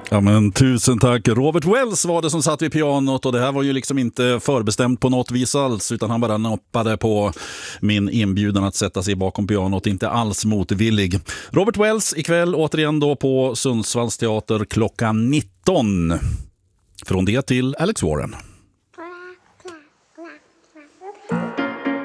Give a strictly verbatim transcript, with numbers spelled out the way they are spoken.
Ja, men tusen tack. Robert Wells var det som satt vid pianot, och det här var ju liksom inte förbestämt på något vis alls, utan han bara nappade på min inbjudan att sätta sig bakom pianot, inte alls motvillig. Robert Wells ikväll återigen då på Sundsvalls teater klockan nitton. Från det till Alex Warren.